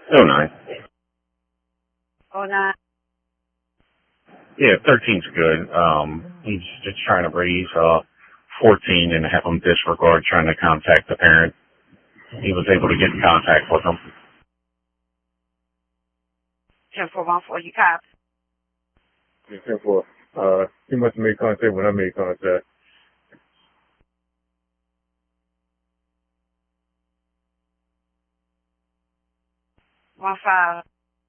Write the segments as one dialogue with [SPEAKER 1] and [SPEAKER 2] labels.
[SPEAKER 1] Oh, nine.
[SPEAKER 2] Oh, nine.
[SPEAKER 1] Yeah, 13's good. He's just trying to raise 14 and have him disregard trying to contact the parent. He was able to get in contact with him.
[SPEAKER 2] 10-4-1-4, you copy?
[SPEAKER 3] Yeah, 10-4. He must have made contact when I made contact.
[SPEAKER 2] 1-5.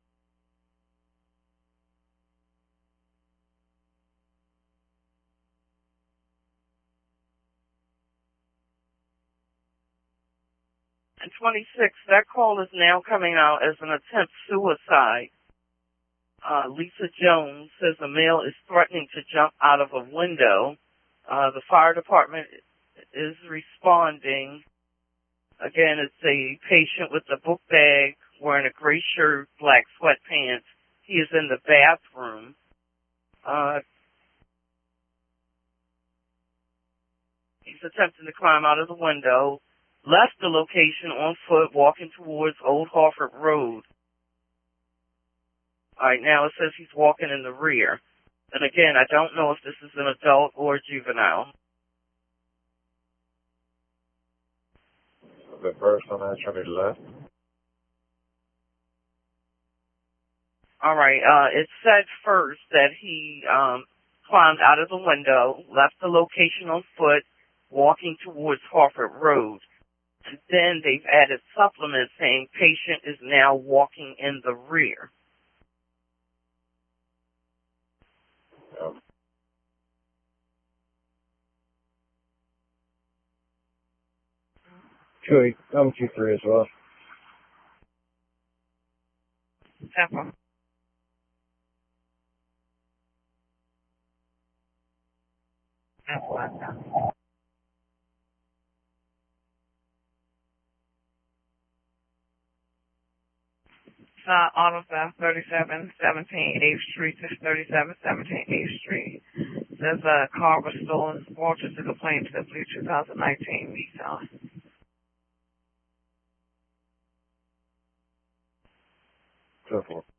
[SPEAKER 2] And 26, that call is now coming out as an attempt suicide. Lisa Jones says a male is threatening to jump out of a window. The fire department is responding. Again, it's a patient with a book bag, wearing a gray shirt, black sweatpants. He is in the bathroom. He's attempting to climb out of the window. Left the location on foot, walking towards Old Harford Road. All right, now it says he's walking in the rear. And again, I don't know if this is an adult or juvenile.
[SPEAKER 3] The first one actually left.
[SPEAKER 2] All right, it said first that he climbed out of the window, left the location on foot, walking towards Harford Road. And then they've added supplements saying patient is now walking in the rear.
[SPEAKER 3] Yeah. Sure, I'm Q3 as well.
[SPEAKER 2] Temple. Auto theft, 3717 8th Street, 3717 8th Street. Says a car was stolen. Walter took a complaint to the 2019 Nissan.
[SPEAKER 3] 10-4.